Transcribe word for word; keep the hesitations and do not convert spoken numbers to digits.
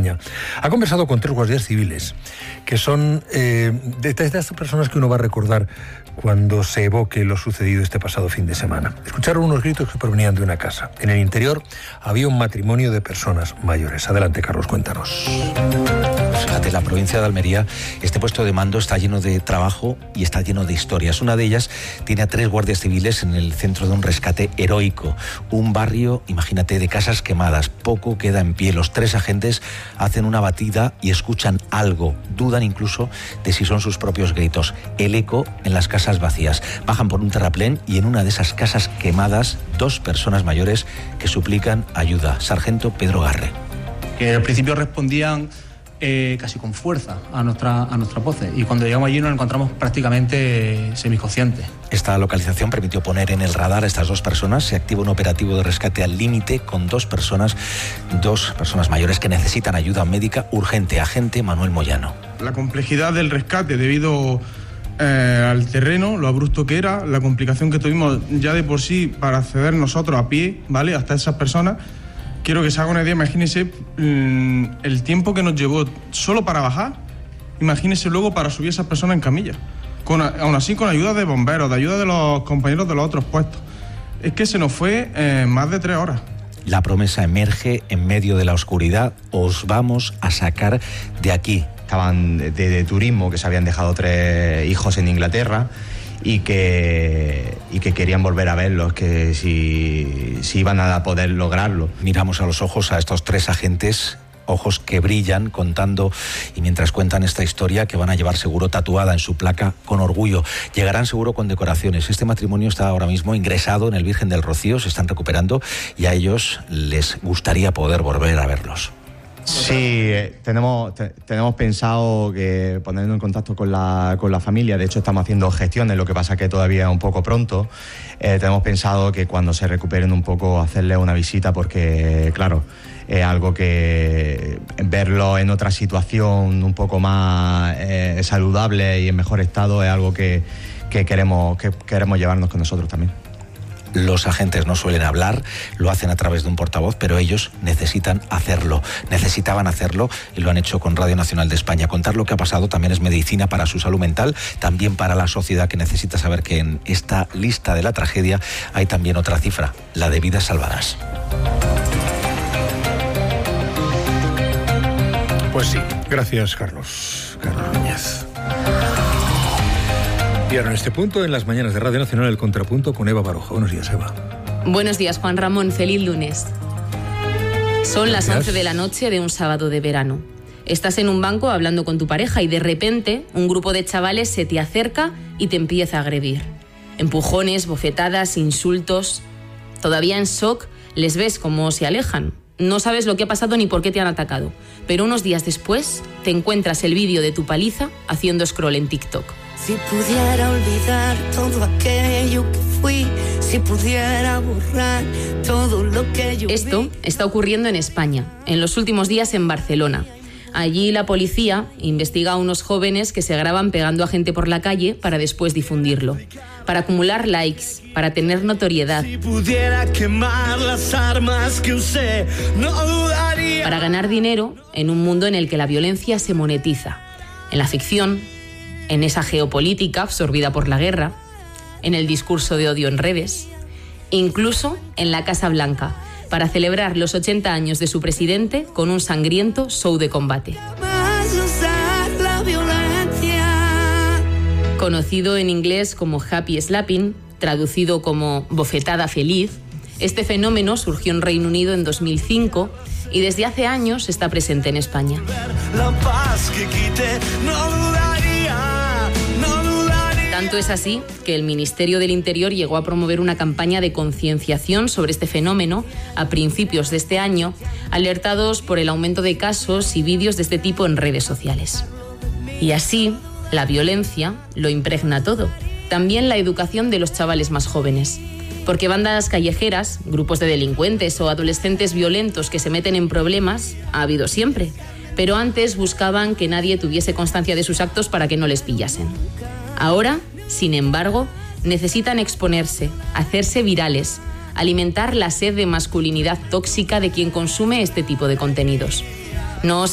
España, ha conversado con tres guardias civiles, que son eh, de, de estas personas que uno va a recordar cuando se evoque lo sucedido este pasado fin de semana. Escucharon unos gritos que provenían de una casa. En el interior había un matrimonio de personas mayores. Adelante, Carlos, cuéntanos. Fíjate, la provincia de Almería, este puesto de mando está lleno de trabajo y está lleno de historias. Una de ellas tiene a tres guardias civiles en el centro de un rescate heroico. Un barrio, imagínate, de casas quemadas. Poco queda en pie. Los tres agentes hacen una batida y escuchan algo. Dudan incluso de si son sus propios gritos. El eco en las casas vacías. Bajan por un terraplén y en una de esas casas quemadas, dos personas mayores que suplican ayuda. Sargento Pedro Garre. Que al principio respondían eh, casi con fuerza a nuestra a nuestras voces, y cuando llegamos allí nos encontramos prácticamente semiconscientes. Esta localización permitió poner en el radar a estas dos personas. Se activa un operativo de rescate al límite con dos personas, dos personas mayores que necesitan ayuda médica urgente. Agente Manuel Moyano. La complejidad del rescate debido Eh, al terreno, lo abrupto que era, la complicación que tuvimos ya de por sí para acceder nosotros a pie, ¿vale?, hasta esas personas. Quiero que se haga una idea, imagínense mmm, el tiempo que nos llevó solo para bajar, imagínense luego para subir a esas personas en camilla, con, aún así con ayuda de bomberos, de ayuda de los compañeros de los otros puestos. Es que se nos fue eh, más de tres horas. La promesa emerge en medio de la oscuridad. Os vamos a sacar de aquí. Estaban de, de turismo, que se habían dejado tres hijos en Inglaterra y que, y que querían volver a verlos, que si, si iban a poder lograrlo. Miramos a los ojos a estos tres agentes, ojos que brillan contando y mientras cuentan esta historia que van a llevar seguro tatuada en su placa con orgullo. Llegarán seguro con decoraciones. Este matrimonio está ahora mismo ingresado en el Virgen del Rocío, se están recuperando y a ellos les gustaría poder volver a verlos. Sí, eh, tenemos, te, tenemos pensado que ponernos en contacto con la, con la familia. De hecho, estamos haciendo gestiones, lo que pasa que todavía es un poco pronto. Eh, tenemos pensado que cuando se recuperen un poco hacerles una visita, porque, claro, es algo que verlo en otra situación un poco más eh, saludable y en mejor estado es algo que, que, queremos, que queremos llevarnos con nosotros también. Los agentes no suelen hablar, lo hacen a través de un portavoz, pero ellos necesitan hacerlo, necesitaban hacerlo y lo han hecho con Radio Nacional de España. Contar lo que ha pasado también es medicina para su salud mental, también para la sociedad, que necesita saber que en esta lista de la tragedia hay también otra cifra, la de vidas salvadas. Pues sí, gracias Carlos, Carlos Núñez. Y ahora en este punto, en las mañanas de Radio Nacional, el contrapunto con Eva Baroja. Buenos días, Eva. Buenos días, Juan Ramón. Feliz lunes. Son las once de la noche de un sábado de verano. Estás en un banco hablando con tu pareja y de repente un grupo de chavales se te acerca y te empieza a agredir. Empujones, bofetadas, insultos. Todavía en shock les ves cómo se alejan. No sabes lo que ha pasado ni por qué te han atacado. Pero unos días después te encuentras el vídeo de tu paliza haciendo scroll en TikTok. Si pudiera olvidar todo aquello que fui, si pudiera borrar todo lo que yo vi. Esto está ocurriendo en España, en los últimos días en Barcelona. Allí la policía investiga a unos jóvenes que se graban pegando a gente por la calle para después difundirlo, para acumular likes, para tener notoriedad, Si pudiera quemar las armas que usé, no dudaría. para ganar dinero en un mundo en el que la violencia se monetiza. En la ficción, en esa geopolítica absorbida por la guerra, en el discurso de odio en redes, incluso en la Casa Blanca, para celebrar los ochenta años de su presidente con un sangriento show de combate. Vas a usar la violencia. Conocido en inglés como happy slapping, traducido como bofetada feliz, este fenómeno surgió en Reino Unido en dos mil cinco y desde hace años está presente en España. La paz que quite, no dudaría, no dudaría. Tanto es así que el Ministerio del Interior llegó a promover una campaña de concienciación sobre este fenómeno a principios de este año, alertados por el aumento de casos y vídeos de este tipo en redes sociales. Y así, la violencia lo impregna todo, también la educación de los chavales más jóvenes. Porque bandas callejeras, grupos de delincuentes o adolescentes violentos que se meten en problemas, ha habido siempre. Pero antes buscaban que nadie tuviese constancia de sus actos para que no les pillasen. Ahora, sin embargo, necesitan exponerse, hacerse virales, alimentar la sed de masculinidad tóxica de quien consume este tipo de contenidos. No